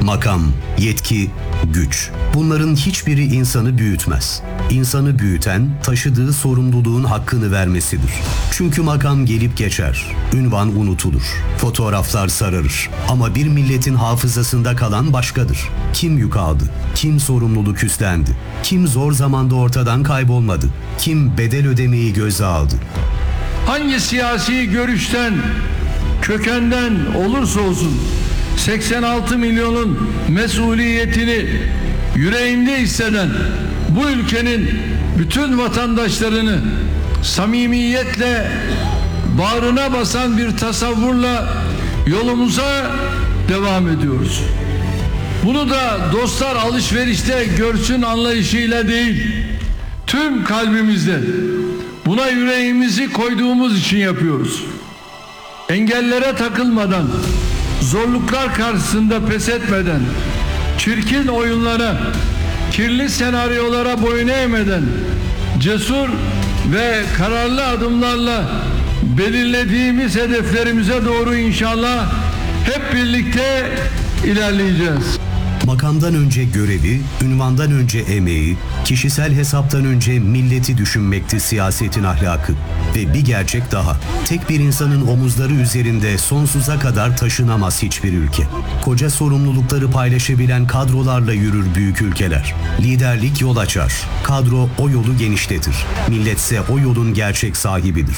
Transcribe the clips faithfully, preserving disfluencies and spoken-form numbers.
Makam, yetki, güç. Bunların hiçbiri insanı büyütmez. İnsanı büyüten, taşıdığı sorumluluğun hakkını vermesidir. Çünkü makam gelip geçer, ünvan unutulur, fotoğraflar sararır. Ama bir milletin hafızasında kalan başkadır. Kim yük aldı, kim sorumluluk üstlendi, kim zor zamanda ortadan kaybolmadı, kim bedel ödemeyi göze aldı. Hangi siyasi görüşten, kökenden olursa olsun seksen altı milyonun mesuliyetini yüreğinde hisseden bu ülkenin bütün vatandaşlarını samimiyetle bağrına basan bir tasavvurla yolumuza devam ediyoruz. Bunu da dostlar alışverişte görsün anlayışıyla değil, tüm kalbimizle buna yüreğimizi koyduğumuz için yapıyoruz. Engellere takılmadan, zorluklar karşısında pes etmeden, çirkin oyunlara, kirli senaryolara boyun eğmeden, cesur ve kararlı adımlarla belirlediğimiz hedeflerimize doğru inşallah hep birlikte ilerleyeceğiz. Makamdan önce görevi, ünvandan önce emeği, kişisel hesaptan önce milleti düşünmekti siyasetin ahlakı. Ve bir gerçek daha, tek bir insanın omuzları üzerinde sonsuza kadar taşınamaz hiçbir ülke. Koca sorumlulukları paylaşabilen kadrolarla yürür büyük ülkeler. Liderlik yol açar, kadro o yolu genişletir. Milletse o yolun gerçek sahibidir.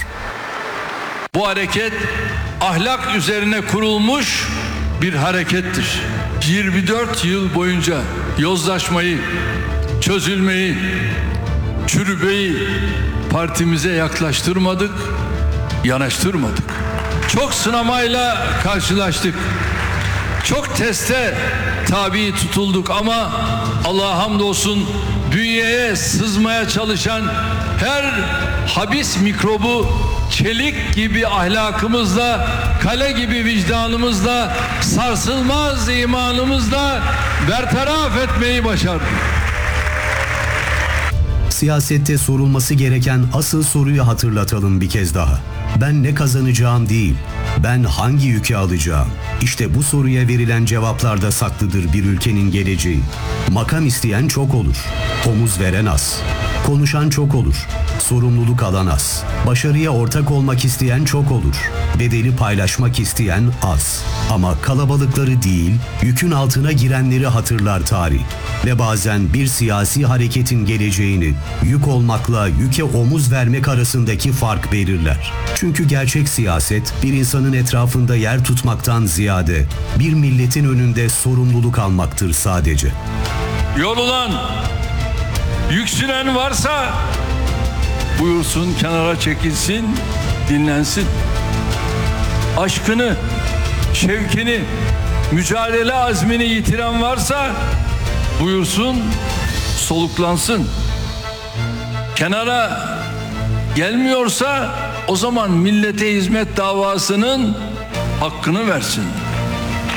Bu hareket ahlak üzerine kurulmuş bir harekettir. yirmi dört yıl boyunca yozlaşmayı, çözülmeyi, çürümeyi partimize yaklaştırmadık, yanaştırmadık. Çok sınamayla karşılaştık. Çok teste tabi tutulduk ama Allah'a hamdolsun bünyeye sızmaya çalışan her habis mikrobu çelik gibi ahlakımızla, kale gibi vicdanımızla, sarsılmaz imanımızla bertaraf etmeyi başardık. Siyasette sorulması gereken asıl soruyu hatırlatalım bir kez daha. Ben ne kazanacağım değil, ben hangi yükü alacağım? İşte bu soruya verilen cevaplarda saklıdır bir ülkenin geleceği. Makam isteyen çok olur, omuz veren az. Konuşan çok olur, sorumluluk alan az. Başarıya ortak olmak isteyen çok olur, bedeli paylaşmak isteyen az. Ama kalabalıkları değil, yükün altına girenleri hatırlar tarih. Ve bazen bir siyasi hareketin geleceğini, yük olmakla yüke omuz vermek arasındaki fark belirler. Çünkü gerçek siyaset, bir insanın etrafında yer tutmaktan ziyade, bir milletin önünde sorumluluk almaktır sadece. Yorulan, yüksünen varsa buyursun kenara çekilsin, dinlensin. Aşkını, şevkini, mücadele azmini yitiren varsa buyursun soluklansın. Kenara gelmiyorsa o zaman millete hizmet davasının hakkını versin.